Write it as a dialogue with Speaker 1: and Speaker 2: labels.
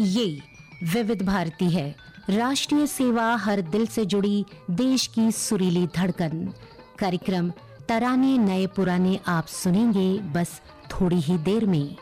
Speaker 1: ये विविध भारती है, राष्ट्रीय सेवा हर दिल से जुड़ी देश की सुरीली धड़कन। कार्यक्रम तराने नए पुराने आप सुनेंगे बस थोड़ी ही देर में।